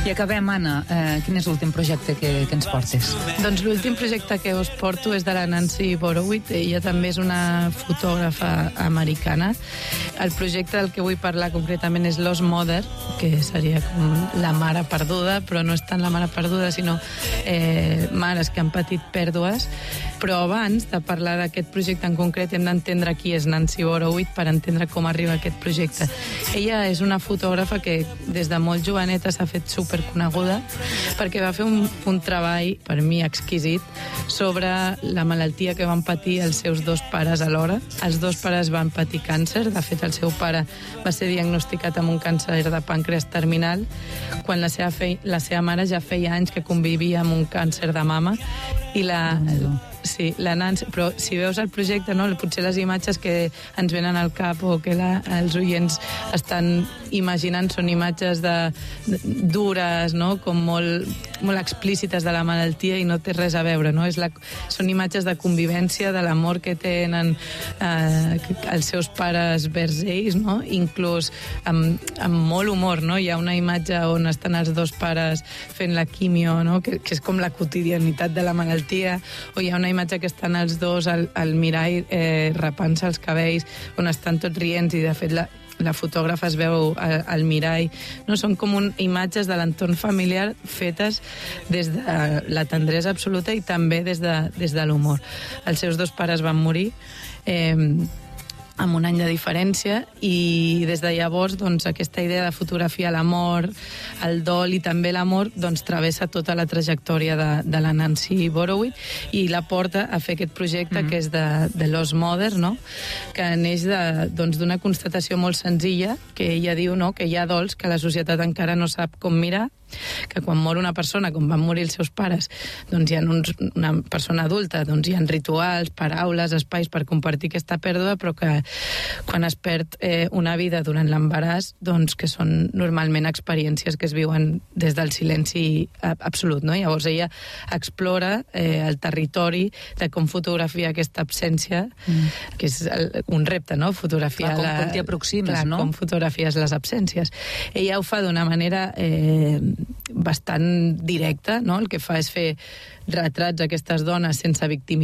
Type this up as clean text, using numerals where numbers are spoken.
I acabem, Anna. Quin és l'últim projecte que ens portes? Doncs l'últim projecte que us porto és de la Nancy Borowitz. Ella també és una fotògrafa americana. El projecte del que vull parlar concretament és Lost Mother, que seria com la mare perduda, però no és tant la mare perduda, sinó mares que han patit pèrdues. Però abans de parlar d'aquest projecte en concret hem d'entendre qui és Nancy Borowitz per entendre com arriba a aquest projecte. Ella és una fotògrafa que des de molt joveneta s'ha fet superconeguda perquè va fer un treball, per mi, exquisit sobre la malaltia que van patir els seus dos pares alhora. Els dos pares van patir càncer. De fet, el seu pare va ser diagnosticat amb un càncer de pàncreas terminal quan la seva mare ja feia anys que convivia amb un càncer de mama i Sí, la Nancy, però si veus el projecte, no, potser les imatges que ens venen al cap o que els oients estan imaginant són imatges dures, no? Com molt explícites de la malaltia i no té res a veure, no? Són imatges de convivència, de l'amor que tenen els seus pares vers ells, no? Inclús amb molt humor, no? Hi ha una imatge on estan els dos pares fent la quimio, no? Que és com la quotidianitat de la malaltia, o hi ha una imatge que estan els dos al mirall rapant-se els cabells, on estan tots rients i de fet la fotògrafa es veu al mirall. No? Són com imatges de l'entorn familiar fetes des de la tendresa absoluta i també des de l'humor. Els seus dos pares van morir amb un any de diferència i des de llavors doncs, aquesta idea de fotografiar l'amor, el dol i també l'amor doncs, travessa tota la trajectòria de la Nancy Borowitz i la porta a fer aquest projecte que és de Lost Mother, no? Que neix d'una constatació molt senzilla, que ella diu que hi ha dols que la societat encara no sap com mirar, que quan mor una persona, com van morir els seus pares, doncs hi ha una persona adulta, doncs hi ha rituals, paraules, espais per compartir aquesta pèrdua, però que quan es perd una vida durant l'embaràs, doncs que són normalment experiències que es viuen des del silenci absolut, no? Llavors ella explora el territori de com fotografiar aquesta absència, que és un repte, no? Fotografiar com t'hi aproximes, no? Com fotografies les absències. Ella ho fa d'una manera bastant directa, no? El que fa és fer retrats d'aquestes dones sense victimitzar